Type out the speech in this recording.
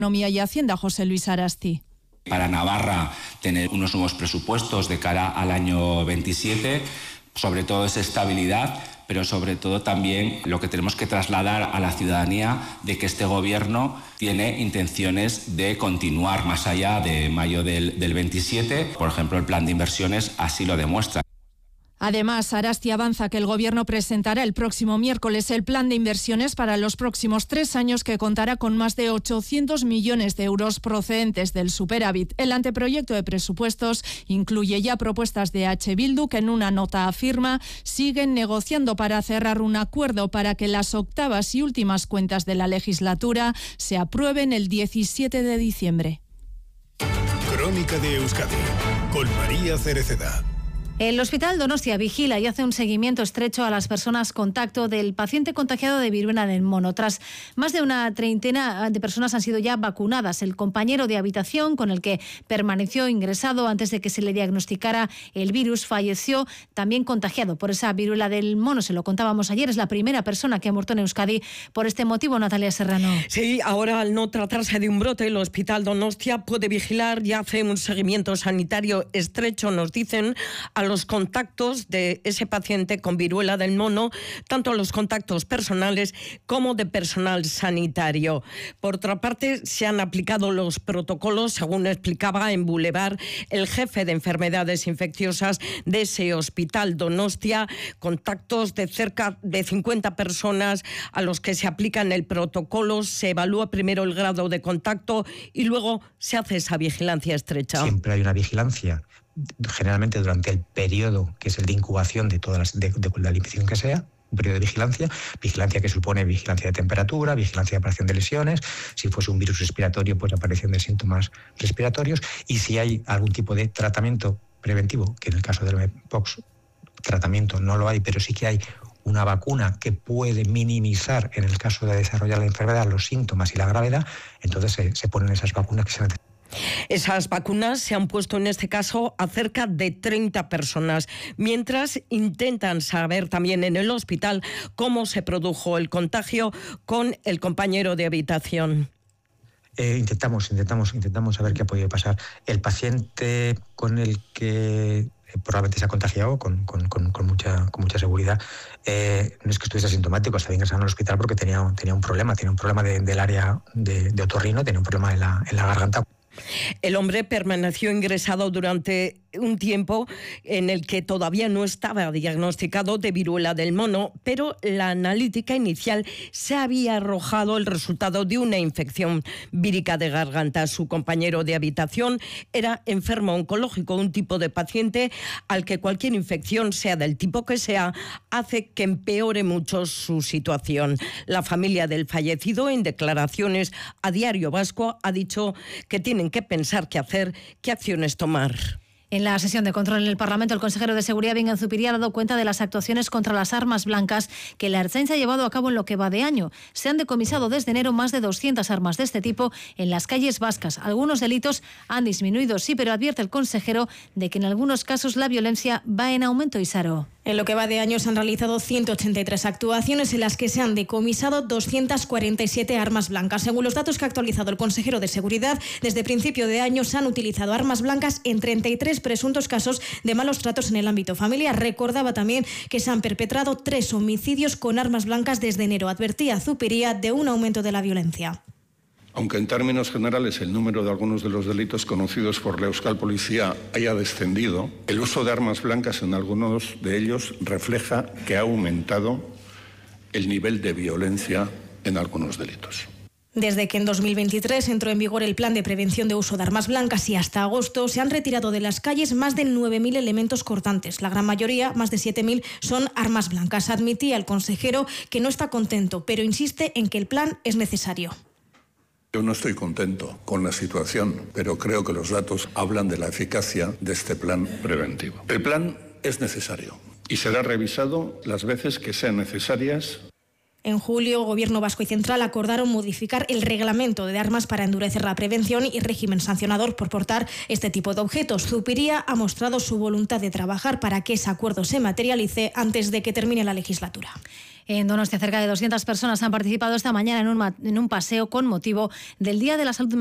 Economía y Hacienda, José Luis Arasti. Para Navarra, tener unos nuevos presupuestos de cara al año 27, sobre todo es estabilidad, pero sobre todo también lo que tenemos que trasladar a la ciudadanía de que este gobierno tiene intenciones de continuar más allá de mayo del 27. Por ejemplo, el plan de inversiones así lo demuestra. Además, Arasti avanza que el Gobierno presentará el próximo miércoles el plan de inversiones para los próximos 3 años, que contará con más de 800 millones de euros procedentes del superávit. El anteproyecto de presupuestos incluye ya propuestas de H. Bildu, que en una nota afirma siguen negociando para cerrar un acuerdo para que las octavas y últimas cuentas de la legislatura se aprueben el 17 de diciembre. Crónica de Euskadi, con María Cereceda. El Hospital Donostia vigila y hace un seguimiento estrecho a las personas contacto del paciente contagiado de viruela del mono. Tras más de una treintena de personas han sido ya vacunadas. El compañero de habitación con el que permaneció ingresado antes de que se le diagnosticara el virus falleció también contagiado por esa viruela del mono. Se lo contábamos ayer, es la primera persona que ha muerto en Euskadi por este motivo, Natalia Serrano. Sí, ahora al no tratarse de un brote, el Hospital Donostia puede vigilar y hace un seguimiento sanitario estrecho, nos dicen, a los contactos de ese paciente con viruela del mono, tanto los contactos personales como de personal sanitario. Por otra parte, se han aplicado los protocolos, según explicaba en Boulevard el jefe de enfermedades infecciosas de ese Hospital Donostia, contactos de cerca de 50 personas a los que se aplican el protocolo, se evalúa primero el grado de contacto y luego se hace esa vigilancia estrecha. Siempre hay una vigilancia, generalmente durante el periodo que es el de incubación de todas de la limpieza que sea, un periodo de vigilancia que supone vigilancia de temperatura, vigilancia de aparición de lesiones, si fuese un virus respiratorio, pues aparición de síntomas respiratorios, y si hay algún tipo de tratamiento preventivo, que en el caso del mpox tratamiento no lo hay, pero sí que hay una vacuna que puede minimizar, en el caso de desarrollar la enfermedad, los síntomas y la gravedad, entonces se ponen esas vacunas que se necesitan. Esas vacunas se han puesto en este caso a cerca de 30 personas, mientras intentan saber también en el hospital cómo se produjo el contagio con el compañero de habitación. Intentamos saber qué ha podido pasar. El paciente con el que probablemente se ha contagiado con mucha seguridad, no es que estuviese asintomático, estaba ingresado en el hospital porque tenía un problema del área de otorrino, tenía un problema en la garganta. El hombre permaneció ingresado durante un tiempo en el que todavía no estaba diagnosticado de viruela del mono, pero la analítica inicial se había arrojado el resultado de una infección vírica de garganta. Su compañero de habitación era enfermo oncológico, un tipo de paciente al que cualquier infección, sea del tipo que sea, hace que empeore mucho su situación. La familia del fallecido, en declaraciones a Diario Vasco, ha dicho que tienen que pensar qué hacer, qué acciones tomar. En la sesión de control en el Parlamento, el consejero de Seguridad, Bingen Zupiria, ha dado cuenta de las actuaciones contra las armas blancas que la Ertzaintza ha llevado a cabo en lo que va de año. Se han decomisado desde enero más de 200 armas de este tipo en las calles vascas. Algunos delitos han disminuido, sí, pero advierte el consejero de que en algunos casos la violencia va en aumento. Isaro. En lo que va de año se han realizado 183 actuaciones en las que se han decomisado 247 armas blancas. Según los datos que ha actualizado el consejero de Seguridad, desde principio de año se han utilizado armas blancas en 33 presuntos casos de malos tratos en el ámbito familiar. Recordaba también que se han perpetrado 3 homicidios con armas blancas desde enero. Advertía Zupiria de un aumento de la violencia. Aunque en términos generales el número de algunos de los delitos conocidos por la Euskal Policía haya descendido, el uso de armas blancas en algunos de ellos refleja que ha aumentado el nivel de violencia en algunos delitos. Desde que en 2023 entró en vigor el plan de prevención de uso de armas blancas y hasta agosto se han retirado de las calles más de 9.000 elementos cortantes. La gran mayoría, más de 7.000, son armas blancas. Admitía el consejero que no está contento, pero insiste en que el plan es necesario. Yo no estoy contento con la situación, pero creo que los datos hablan de la eficacia de este plan preventivo. El plan es necesario y será revisado las veces que sean necesarias. En julio, Gobierno vasco y Central acordaron modificar el reglamento de armas para endurecer la prevención y régimen sancionador por portar este tipo de objetos. Zupiria ha mostrado su voluntad de trabajar para que ese acuerdo se materialice antes de que termine la legislatura. En Donostia, cerca de 200 personas han participado esta mañana en un paseo con motivo del Día de la Salud